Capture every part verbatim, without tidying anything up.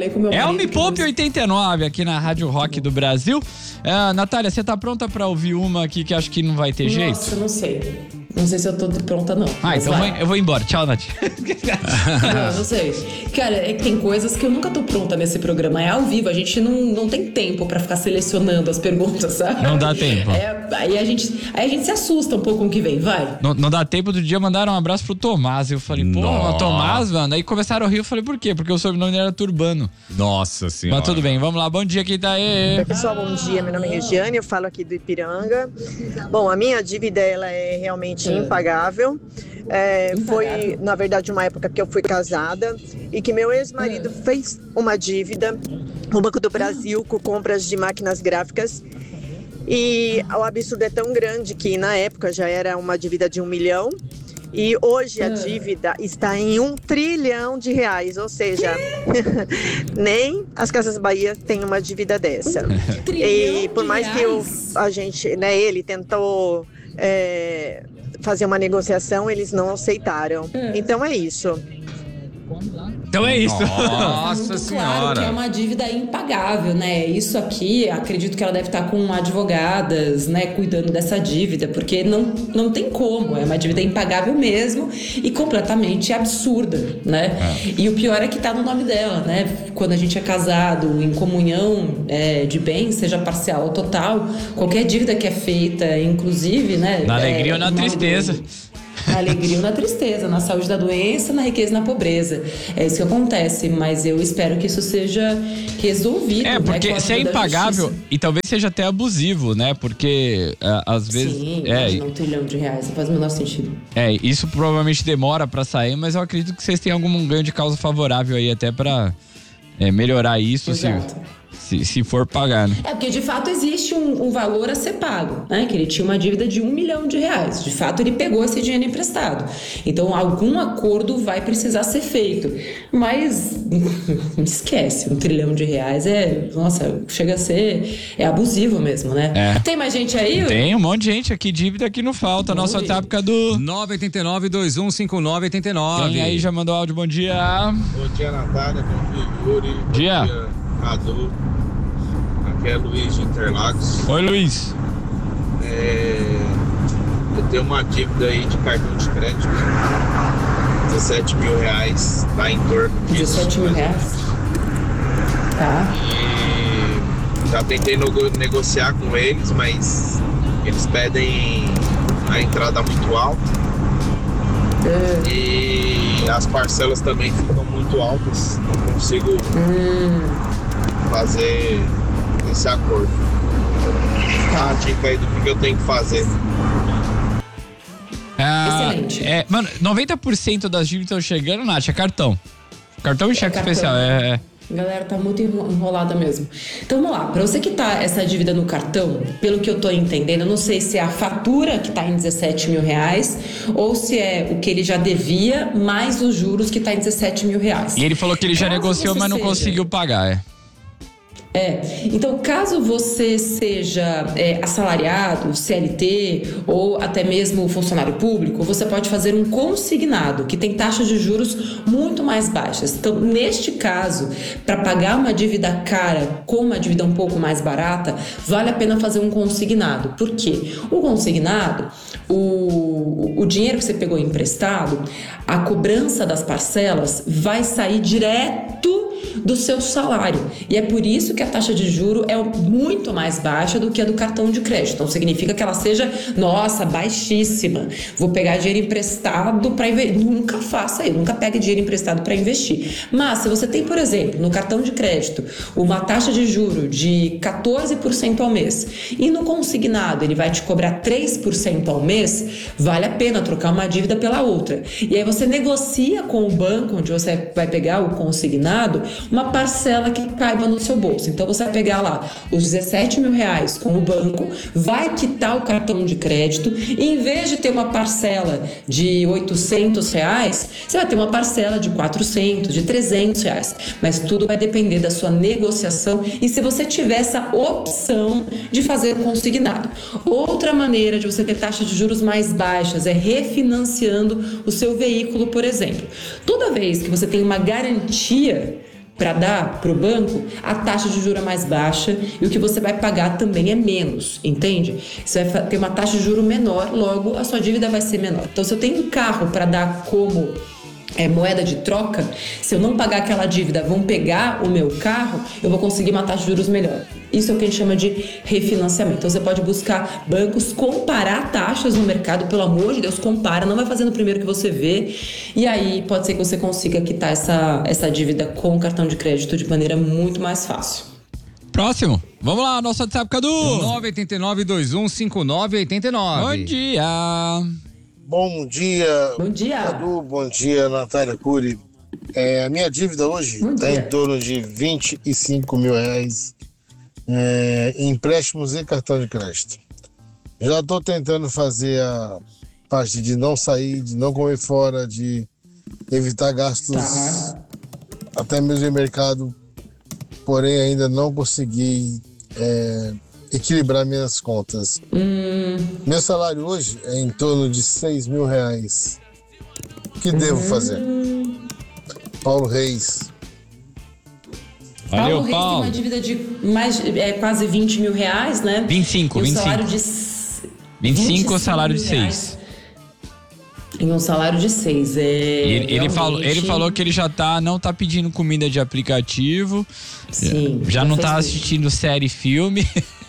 É o Me Poupe oitenta e nove aqui na Rádio Rock do Brasil. É, Natália, você tá pronta pra ouvir uma aqui que acho que não vai ter Nossa, jeito? Nossa, não sei. Não sei se eu tô pronta, não. Ah, então vai. eu vou embora. Tchau, Nath. Não, não sei. Cara, é que tem coisas que eu nunca tô pronta nesse programa. É ao vivo, a gente não, não tem tempo pra ficar selecionando as perguntas, sabe? Não dá tempo. É, aí, a gente, aí a gente se assusta um pouco com o que vem, vai. Não, não dá tempo. Do dia mandaram um abraço pro Tomás. Eu falei, pô, Nossa. Tomás, mano. Aí começaram a rir. Eu falei, por quê? Porque o sobrenome dele era Turbano. Nossa senhora. Mas tudo bem, vamos lá. Bom dia, quem tá aí? Oi, pessoal, bom dia. Meu nome é Regiane, eu falo aqui do Ipiranga. Bom, a minha dívida ela é realmente impagável. É, foi, na verdade, uma época que eu fui casada e que meu ex-marido fez uma dívida no Banco do Brasil com compras de máquinas gráficas. E o absurdo é tão grande que na época já era uma dívida de um milhão. E hoje a dívida está em um trilhão de reais, ou seja, nem as Casas Bahia têm uma dívida dessa. Um E por mais de que eu, reais? a gente, né, ele tentou é, fazer uma negociação, eles não aceitaram. Então é isso. Então é isso. Nossa Muito senhora. claro que é uma dívida impagável, né? Isso aqui, acredito que ela deve estar com advogadas, né, cuidando dessa dívida, porque não, não tem como, é uma dívida impagável mesmo e completamente absurda, né? É. E o pior é que tá no nome dela, né? Quando a gente é casado em comunhão é, de bens, seja parcial ou total, qualquer dívida que é feita, inclusive, né? Na alegria é, ou na tristeza. Do... Na alegria ou na tristeza, na saúde da doença, na riqueza e na pobreza. É isso que acontece, mas eu espero que isso seja resolvido. É, porque né, se é impagável e talvez seja até abusivo, né? Porque uh, às vezes... Sim, é, imagina um trilhão de reais, não faz o menor sentido. É, isso provavelmente demora pra sair, mas eu acredito que vocês têm algum ganho de causa favorável aí até pra é, melhorar isso. Exato. Se... Se, se for pagar, né? É, porque de fato existe um, um valor a ser pago, né? Que ele tinha uma dívida de um milhão de reais. De fato, ele pegou esse dinheiro emprestado. Então, algum acordo vai precisar ser feito. Mas, esquece, um trilhão de reais é... Nossa, chega a ser... É abusivo mesmo, né? É. Tem mais gente aí? Tem um monte de gente aqui, dívida que não falta. Nosso WhatsApp é do... nove oito nove, dois um cinco nove oito nove. Quem aí já mandou áudio? Bom dia. Bom dia, Natália. Bom dia, Yuri. Bom Dia. dia, Cadu. Aqui é Luiz de Interlagos. Oi, Luiz. É, eu tenho uma dívida aí de cartão de crédito, dezessete mil reais, tá em torno disso. dezessete mil reais? Tá. E já tentei no- negociar com eles, mas eles pedem a entrada muito alta. É. E as parcelas também ficam muito altas. Não consigo Hum. fazer esse acordo. Dá a dica aí do que eu tenho que fazer. Ah, Excelente. É, mano, noventa por cento das dívidas estão chegando, Nath, é cartão. Cartão e cheque cartão. especial, é... é. A galera tá muito enro- enrolada mesmo. Então vamos lá, pra você que tá essa dívida no cartão, pelo que eu tô entendendo, eu não sei se é a fatura que tá em dezessete mil reais ou se é o que ele já devia, mais os juros que tá em dezessete mil reais. E ele falou que ele já Caso negociou, você mas não seja- conseguiu pagar, é. É, então caso você seja é, assalariado, C L T ou até mesmo funcionário público, você pode fazer um consignado, que tem taxas de juros muito mais baixas. Então, neste caso, para pagar uma dívida cara com uma dívida um pouco mais barata, vale a pena fazer um consignado. Por quê? O consignado, o, o dinheiro que você pegou emprestado, a cobrança das parcelas vai sair direto do seu salário. E é por isso que a taxa de juro é muito mais baixa do que a do cartão de crédito. Então significa que ela seja, nossa, baixíssima. Vou pegar dinheiro emprestado para investir. Nunca faça isso, nunca pegue dinheiro emprestado para investir. Mas se você tem, por exemplo, no cartão de crédito, uma taxa de juro de quatorze por cento ao mês e no consignado ele vai te cobrar três por cento ao mês, vale a pena trocar uma dívida pela outra. E aí você negocia com o banco onde você vai pegar o consignado uma parcela que caiba no seu bolso. Então você vai pegar lá os dezessete mil reais com o banco, vai quitar o cartão de crédito e em vez de ter uma parcela de oitocentos reais, você vai ter uma parcela de quatrocentos, de trezentos reais. Mas tudo vai depender da sua negociação e se você tiver essa opção de fazer consignado. Outra maneira de você ter taxas de juros mais baixas é refinanciando o seu veículo, por exemplo. Toda vez que você tem uma garantia para dar para o banco, a taxa de juros é mais baixa e o que você vai pagar também é menos, entende? Você vai ter uma taxa de juros menor, logo a sua dívida vai ser menor. Então, se eu tenho um carro para dar como é, moeda de troca, se eu não pagar aquela dívida, vão pegar o meu carro, eu vou conseguir uma taxa de juros melhor. Isso é o que a gente chama de refinanciamento. Então, você pode buscar bancos, comparar taxas no mercado, pelo amor de Deus, compara, não vai fazendo o primeiro que você vê, e aí pode ser que você consiga quitar essa, essa dívida com o cartão de crédito de maneira muito mais fácil. Próximo. Vamos lá, nosso WhatsApp, Cadu. nove oito nove, dois um cinco nove oito nove. Bom dia. Bom dia. Bom dia. Cadu, bom dia, Natália Cury. É, a minha dívida hoje está em torno de vinte e cinco mil reais é, em empréstimos e cartão de crédito. Já estou tentando fazer a parte de não sair, de não comer fora, de evitar gastos Tá. até mesmo em mercado, porém ainda não consegui é, equilibrar minhas contas. Hum, Meu salário hoje é em torno de seis mil reais. O que devo fazer? Paulo Reis. Valeu, Paulo Reis tem Paulo. uma dívida de mais, é, quase vinte mil reais, né? vinte e cinco, E um vinte e cinco. salário de vinte e cinco, salário de mil seis. reais. Em um salário de seis. É, Ele, ele, realmente- falou, ele falou que ele já tá, não tá pedindo comida de aplicativo. Sim, Já já não fez tá isso. assistindo série e filme.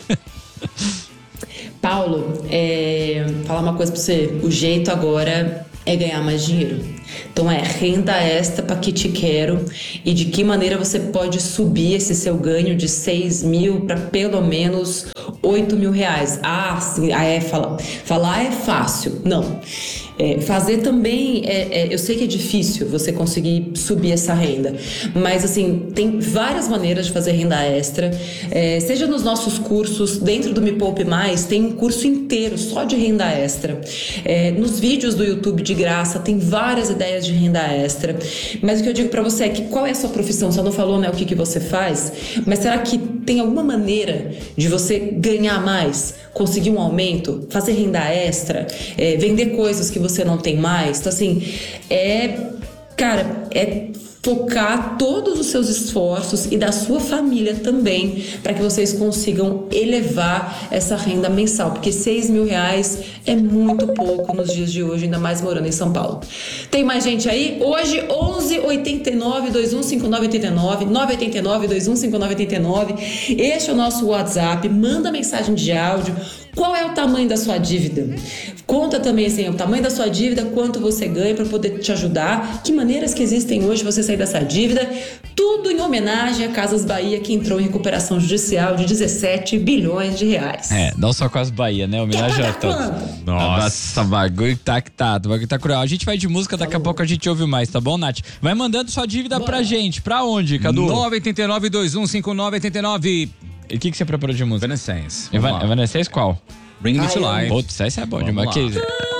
Paulo, é, falar uma coisa pra você. O jeito agora é ganhar mais dinheiro. Então é renda extra pra que te quero e de que maneira você pode subir esse seu ganho de seis mil para pelo menos oito mil reais. Ah, sim, ah, é, fala, falar é fácil. Não. É, fazer também, é, é, eu sei que é difícil você conseguir subir essa renda, mas assim, tem várias maneiras de fazer renda extra, é, seja nos nossos cursos, dentro do Me Poupe Mais, tem um curso inteiro só de renda extra, é, nos vídeos do YouTube de graça, tem várias ideias de renda extra, mas o que eu digo pra você é que qual é a sua profissão? Você não falou, né, o que, que você faz, mas será que tem alguma maneira de você ganhar mais, conseguir um aumento, fazer renda extra, é, vender coisas que você não tem mais? Então, assim, é, cara, é focar todos os seus esforços e da sua família também para que vocês consigam elevar essa renda mensal, porque seis mil reais é muito pouco nos dias de hoje, ainda mais morando em São Paulo. Tem mais gente aí? Hoje, onze oito nove, dois um cinco nove oito nove, nove oito nove, dois um cinco nove oito nove. Este é o nosso WhatsApp. Manda mensagem de áudio. Qual é o tamanho da sua dívida? Conta também assim, o tamanho da sua dívida, quanto você ganha para poder te ajudar, que maneiras que existem hoje você sair dessa dívida. Tudo em homenagem a Casas Bahia, que entrou em recuperação judicial de dezessete bilhões de reais. É, não só com as Bahia, né? Homenagem a todos. quanto? Nossa, bagulho tá que tá, o bagulho tá cruel. A gente vai de música, daqui a pouco a gente ouve mais, tá bom, Nath? Vai mandando sua dívida Bora. pra gente. Pra onde, Cadu? nove oito nove, dois um cinco nove oito nove. E o que, que você preparou de música? Evanescence. Evan- Evanescence qual? Bring Me to Ai, Life. Putz, essa é boa Vamos demais. lá. Que-